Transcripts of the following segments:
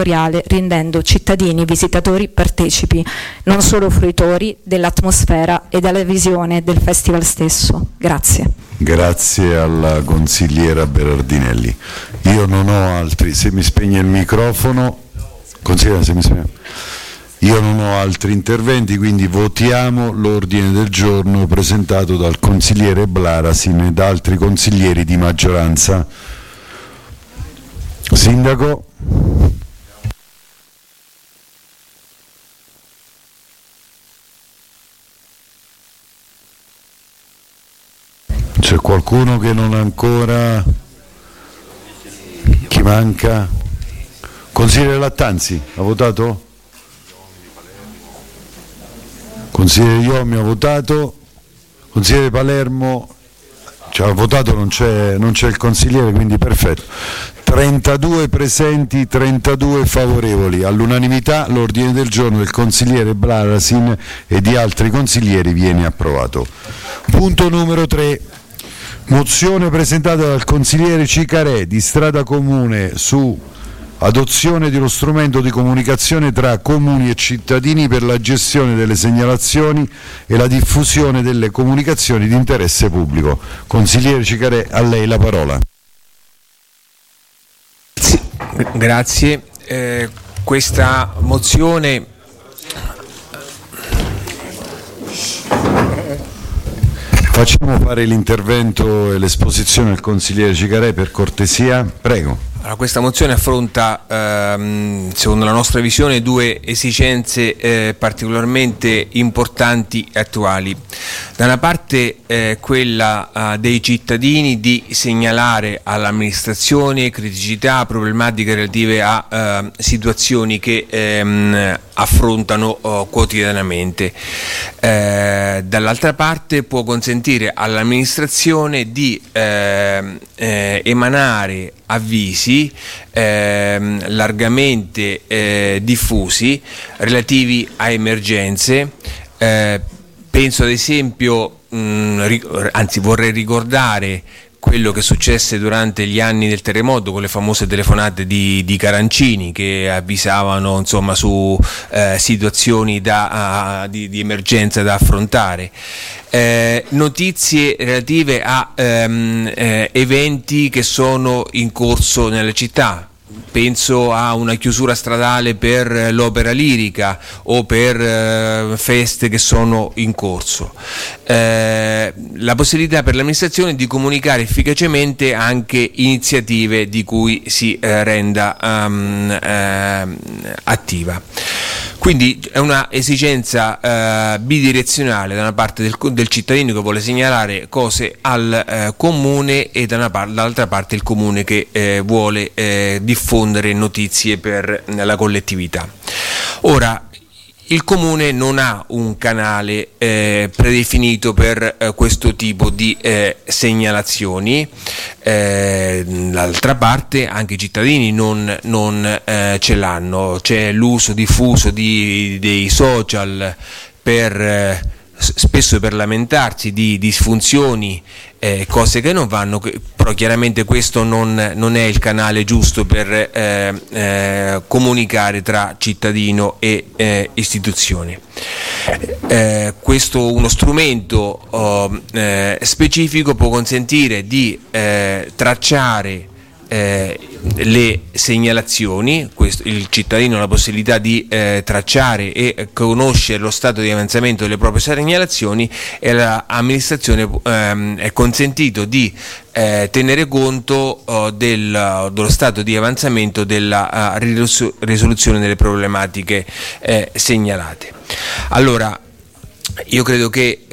territoriale, rendendo cittadini visitatori partecipi, non solo fruitori dell'atmosfera e della visione del festival stesso. Grazie. Grazie alla consigliera Berardinelli. Io non ho altri, se mi spegne il microfono, consigliera, se mi spegne. Io non ho altri interventi, quindi votiamo l'ordine del giorno presentato dal consigliere Blarasin e da altri consiglieri di maggioranza. Sindaco. C'è qualcuno che non ha ancora? Chi manca? Consigliere Lattanzi, ha votato? Consigliere Iomi ha votato, consigliere Palermo ha votato, non c'è il consigliere, quindi perfetto. 32 presenti, 32 favorevoli. All'unanimità l'ordine del giorno del consigliere Blarasin e di altri consiglieri viene approvato. Punto numero 3. Mozione presentata dal consigliere Cicarè di Strada Comune su adozione di uno strumento di comunicazione tra comuni e cittadini per la gestione delle segnalazioni e la diffusione delle comunicazioni di interesse pubblico. Consigliere Cicarè, a lei la parola. Sì, grazie. Questa mozione facciamo fare l'intervento e l'esposizione al consigliere Cicarè, per cortesia, prego. Allora, questa mozione affronta, secondo la nostra visione, due esigenze particolarmente importanti e attuali. Da una parte quella dei cittadini di segnalare all'amministrazione criticità, problematiche relative a situazioni che affrontano quotidianamente. Dall'altra parte può consentire all'amministrazione di emanare avvisi largamente diffusi relativi a emergenze. Penso ad esempio, anzi vorrei ricordare quello che successe durante gli anni del terremoto con le famose telefonate di Carancini che avvisavano insomma su situazioni di emergenza da affrontare. Notizie relative a eventi che sono in corso nelle città. Penso a una chiusura stradale per l'opera lirica o per feste che sono in corso. La possibilità per l'amministrazione di comunicare efficacemente anche iniziative di cui si renda attiva. Quindi è una esigenza bidirezionale, da una parte del cittadino che vuole segnalare cose al comune e dall'altra parte il comune che vuole diffondere notizie per la collettività. Ora, il comune non ha un canale predefinito per questo tipo di segnalazioni, d'altra parte anche i cittadini non ce l'hanno. C'è l'uso diffuso dei social spesso per lamentarsi di disfunzioni, cose che non vanno, però chiaramente questo non è il canale giusto per comunicare tra cittadino e istituzione. Questo uno strumento specifico può consentire di tracciare le segnalazioni. Il cittadino ha la possibilità di tracciare e conoscere lo stato di avanzamento delle proprie segnalazioni, e all'amministrazione è consentito di tenere conto dello stato di avanzamento della risoluzione delle problematiche segnalate. Allora, io credo che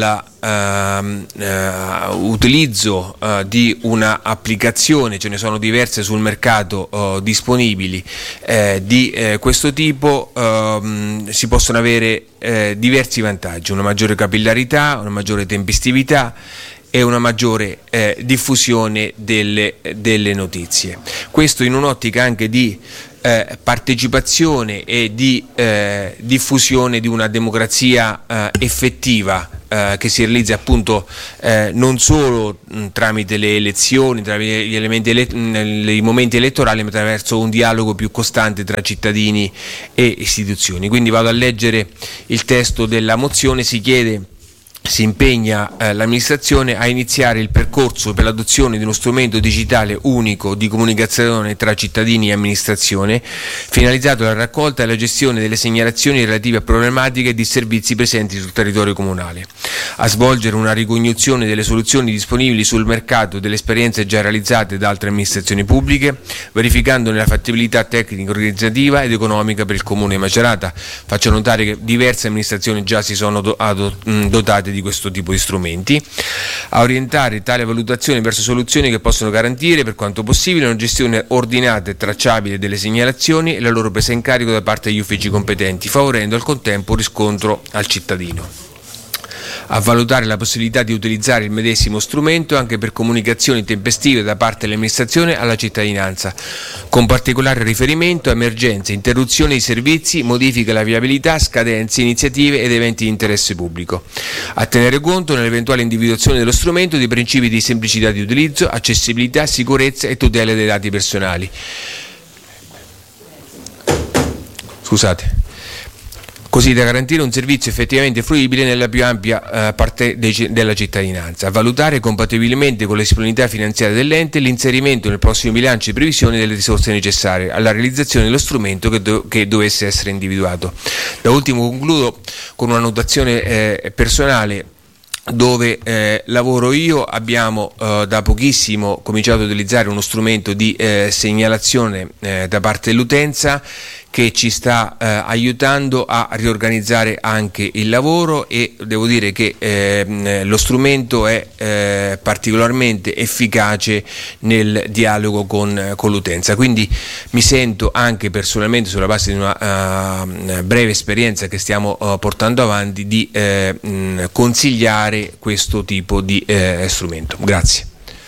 dall'utilizzo di una applicazione, ce ne sono diverse sul mercato disponibili di questo tipo, si possono avere diversi vantaggi: una maggiore capillarità, una maggiore tempestività e una maggiore diffusione delle notizie. Questo in un'ottica anche di partecipazione e di diffusione di una democrazia effettiva, che si realizza appunto non solo tramite le elezioni, tramite gli elementi nei momenti elettorali, ma attraverso un dialogo più costante tra cittadini e istituzioni. Quindi vado a leggere il testo della mozione. Si impegna l'amministrazione a iniziare il percorso per l'adozione di uno strumento digitale unico di comunicazione tra cittadini e amministrazione, finalizzato alla raccolta e alla gestione delle segnalazioni relative a problematiche e di servizi presenti sul territorio comunale, a svolgere una ricognizione delle soluzioni disponibili sul mercato delle esperienze già realizzate da altre amministrazioni pubbliche, verificandone la fattibilità tecnica, organizzativa ed economica per il Comune di Macerata. Faccio notare che diverse amministrazioni già si sono dotate di questo tipo di strumenti, a orientare tale valutazione verso soluzioni che possono garantire per quanto possibile una gestione ordinata e tracciabile delle segnalazioni e la loro presa in carico da parte degli uffici competenti, favorendo al contempo un riscontro al cittadino. A valutare la possibilità di utilizzare il medesimo strumento anche per comunicazioni tempestive da parte dell'amministrazione alla cittadinanza, con particolare riferimento a emergenze, interruzioni di servizi, modifiche alla viabilità, scadenze, iniziative ed eventi di interesse pubblico. A tenere conto nell'eventuale individuazione dello strumento di principi di semplicità di utilizzo, accessibilità, sicurezza e tutela dei dati personali. Così da garantire un servizio effettivamente fruibile nella più ampia parte della cittadinanza. A valutare compatibilmente con le disponibilità finanziarie dell'ente l'inserimento nel prossimo bilancio di previsione delle risorse necessarie alla realizzazione dello strumento che dovesse essere individuato. Da ultimo concludo con una notazione personale. Dove lavoro io abbiamo da pochissimo cominciato ad utilizzare uno strumento di segnalazione da parte dell'utenza che ci sta aiutando a riorganizzare anche il lavoro, e devo dire che lo strumento è particolarmente efficace nel dialogo con l'utenza. Quindi mi sento anche personalmente, sulla base di una breve esperienza che stiamo portando avanti, di consigliare questo tipo di strumento. Grazie.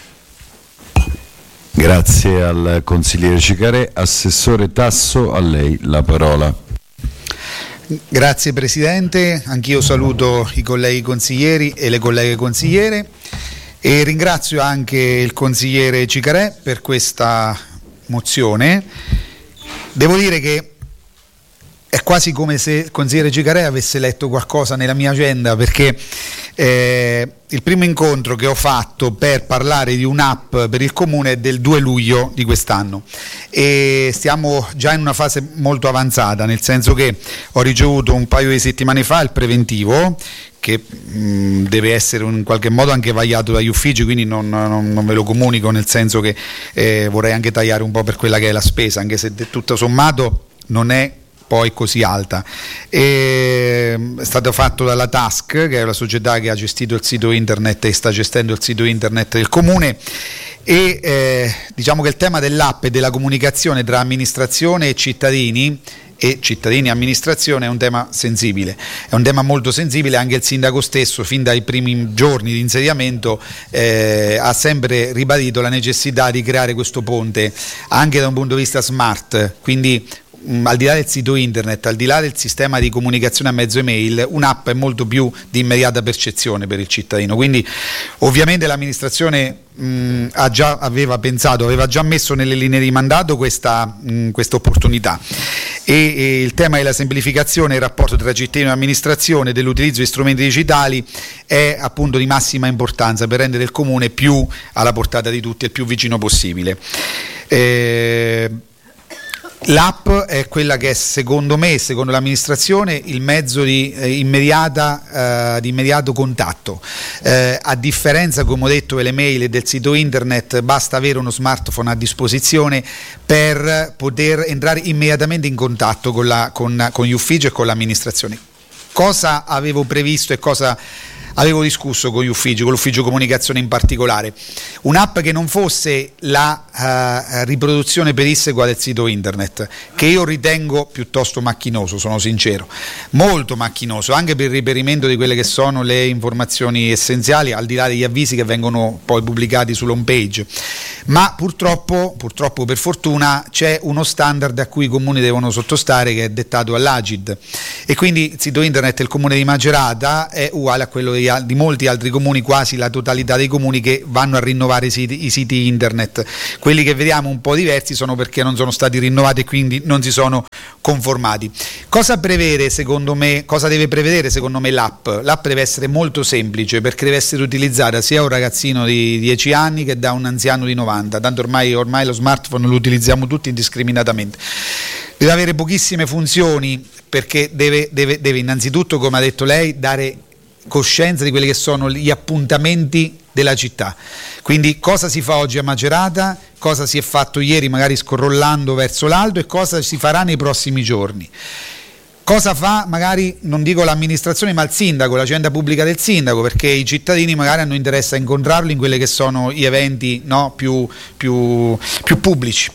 Grazie al consigliere Cicarè. Assessore Tasso, a lei la parola. Grazie Presidente, anch'io saluto i colleghi consiglieri e le colleghe consigliere e ringrazio anche il consigliere Cicarè per questa mozione. Devo dire che è quasi come se il consigliere Cicarè avesse letto qualcosa nella mia agenda, perché il primo incontro che ho fatto per parlare di un'app per il Comune è del 2 luglio di quest'anno e stiamo già in una fase molto avanzata, nel senso che ho ricevuto un paio di settimane fa il preventivo, che deve essere in qualche modo anche vagliato dagli uffici, quindi non ve lo comunico, nel senso che vorrei anche tagliare un po' per quella che è la spesa, anche se tutto sommato non è poi così alta. È stato fatto dalla Task, che è la società che ha gestito il sito internet e sta gestendo il sito internet del Comune, e diciamo che il tema dell'app e della comunicazione tra amministrazione e cittadini e amministrazione è un tema sensibile, è un tema molto sensibile. Anche il sindaco stesso fin dai primi giorni di insediamento ha sempre ribadito la necessità di creare questo ponte anche da un punto di vista smart, quindi al di là del sito internet, al di là del sistema di comunicazione a mezzo email, un'app è molto più di immediata percezione per il cittadino. Quindi ovviamente l'amministrazione aveva già messo nelle linee di mandato questa opportunità, e il tema della semplificazione, il rapporto tra cittadino e amministrazione, dell'utilizzo di strumenti digitali è appunto di massima importanza per rendere il Comune più alla portata di tutti e il più vicino possibile. L'app è quella che è, secondo me, secondo l'amministrazione, il mezzo di immediato contatto, a differenza, come ho detto, delle mail e del sito internet. Basta avere uno smartphone a disposizione per poter entrare immediatamente in contatto con gli uffici e con l'amministrazione. Cosa avevo previsto e cosa avevo discusso con gli uffici, con l'ufficio comunicazione in particolare, un'app che non fosse la riproduzione pedissequa del sito internet, che io ritengo piuttosto macchinoso, sono sincero, molto macchinoso, anche per il reperimento di quelle che sono le informazioni essenziali, al di là degli avvisi che vengono poi pubblicati sull'home page. Ma purtroppo per fortuna c'è uno standard a cui i comuni devono sottostare, che è dettato dall'Agid, e quindi il sito internet del comune di Macerata è uguale a quello di molti altri comuni, quasi la totalità dei comuni che vanno a rinnovare i siti internet. Quelli che vediamo un po' diversi sono perché non sono stati rinnovati e quindi non si sono conformati. Cosa deve prevedere secondo me l'app? L'app deve essere molto semplice, perché deve essere utilizzata sia da un ragazzino di 10 anni che da un anziano di 90, tanto ormai lo smartphone lo utilizziamo tutti indiscriminatamente. Deve avere pochissime funzioni, perché deve innanzitutto, come ha detto lei, dare coscienza di quelli che sono gli appuntamenti della città. Quindi cosa si fa oggi a Macerata, cosa si è fatto ieri magari scrollando verso l'alto e cosa si farà nei prossimi giorni. Cosa fa magari, non dico l'amministrazione, ma il sindaco, l'agenda pubblica del sindaco, perché i cittadini magari hanno interesse a incontrarlo in quelli che sono gli eventi, no, più pubblici.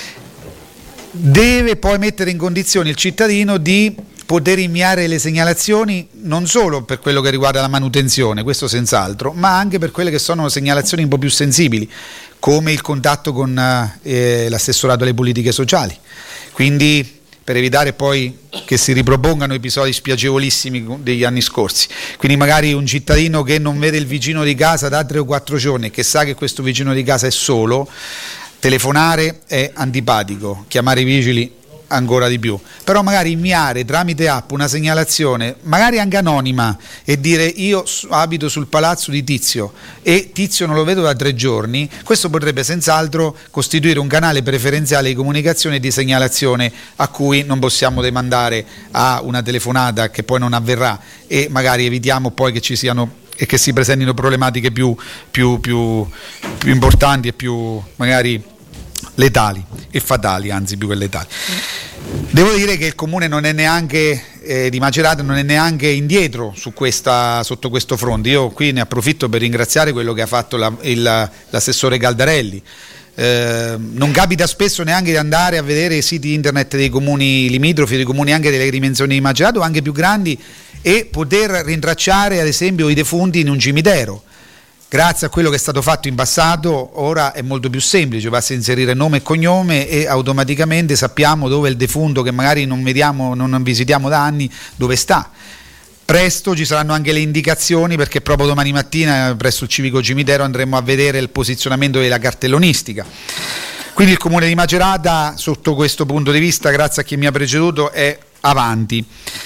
Deve poi mettere in condizione il cittadino di poter inviare le segnalazioni non solo per quello che riguarda la manutenzione, questo senz'altro, ma anche per quelle che sono segnalazioni un po' più sensibili, come il contatto con l'assessorato alle politiche sociali. Quindi per evitare poi che si ripropongano episodi spiacevolissimi degli anni scorsi. Quindi magari un cittadino che non vede il vicino di casa da 3 o 4 giorni e che sa che questo vicino di casa è solo, telefonare è antipatico, chiamare i vigili ancora di più, però magari inviare tramite app una segnalazione, magari anche anonima, e dire io abito sul palazzo di Tizio e Tizio non lo vedo da 3 giorni, questo potrebbe senz'altro costituire un canale preferenziale di comunicazione e di segnalazione a cui non possiamo demandare a una telefonata che poi non avverrà, e magari evitiamo poi che ci siano e che si presentino problematiche più importanti e più magari letali e fatali, anzi più che letali. Devo dire che il comune non è neanche di Macerata non è neanche indietro sotto questo fronte. Io qui ne approfitto per ringraziare quello che ha fatto l'assessore Caldarelli. Non capita spesso neanche di andare a vedere i siti internet dei comuni limitrofi, dei comuni anche delle dimensioni di Macerata o anche più grandi, e poter rintracciare ad esempio i defunti in un cimitero. Grazie a quello che è stato fatto in passato, ora è molto più semplice, basta inserire nome e cognome e automaticamente sappiamo dove il defunto che magari non vediamo, non visitiamo da anni, dove sta. Presto ci saranno anche le indicazioni, perché proprio domani mattina presso il civico cimitero andremo a vedere il posizionamento della cartellonistica. Quindi il comune di Macerata sotto questo punto di vista, grazie a chi mi ha preceduto, è avanti.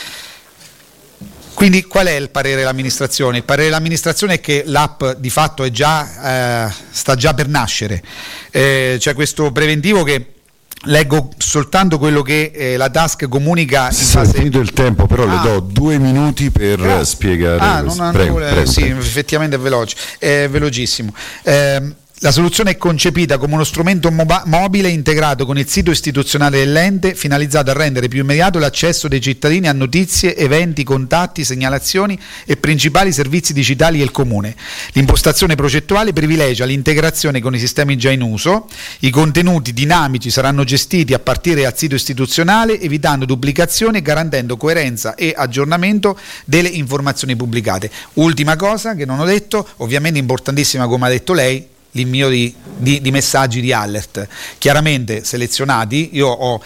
Quindi qual è il parere dell'amministrazione? Il parere dell'amministrazione è che l'app di fatto è sta già per nascere. C'è questo preventivo che leggo soltanto quello che la task comunica. È finito il tempo, però le do 2 minuti per spiegare. Prego. Sì, effettivamente è veloce, è velocissimo. La soluzione è concepita come uno strumento mobile integrato con il sito istituzionale dell'ente, finalizzato a rendere più immediato l'accesso dei cittadini a notizie, eventi, contatti, segnalazioni e principali servizi digitali del comune. L'impostazione progettuale privilegia l'integrazione con i sistemi già in uso, i contenuti dinamici saranno gestiti a partire dal sito istituzionale, evitando duplicazioni e garantendo coerenza e aggiornamento delle informazioni pubblicate. Ultima cosa che non ho detto, ovviamente importantissima come ha detto lei, l'invio di messaggi di alert, chiaramente selezionati. Io ho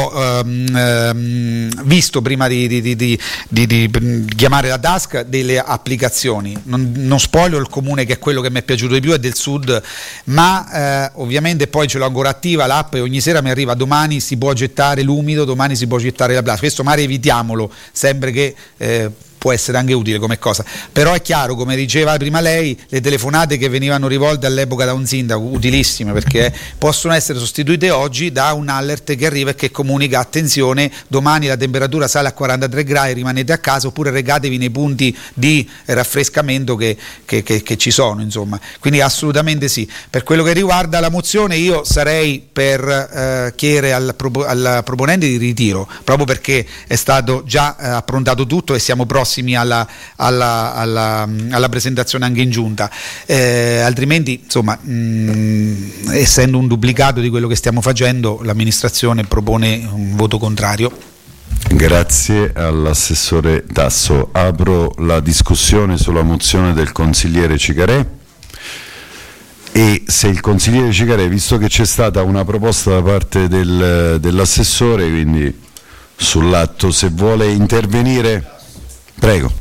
visto prima di chiamare la task delle applicazioni, non spoilero il comune che è quello che mi è piaciuto di più, è del sud, ma ovviamente poi ce l'ho ancora attiva l'app e ogni sera mi arriva: domani si può gettare l'umido, domani si può gettare la plastica. Questo magari evitiamolo, sempre che può essere anche utile come cosa, però è chiaro, come diceva prima lei, le telefonate che venivano rivolte all'epoca da un sindaco, utilissime, perché possono essere sostituite oggi da un alert che arriva e che comunica: attenzione, domani la temperatura sale a 43 gradi, rimanete a casa, oppure recatevi nei punti di raffrescamento che ci sono, insomma. Quindi assolutamente sì. Per quello che riguarda la mozione, io sarei per chiedere al proponente di ritiro, proprio perché è stato già approntato tutto e siamo prossimi prossimi alla presentazione anche in giunta, altrimenti insomma essendo un duplicato di quello che stiamo facendo, l'amministrazione propone un voto contrario. Grazie all'assessore Tasso. Apro la discussione sulla mozione del consigliere Cicarè e se il consigliere Cicarè, visto che c'è stata una proposta da parte dell'assessore, quindi sull'atto, se vuole intervenire, prego.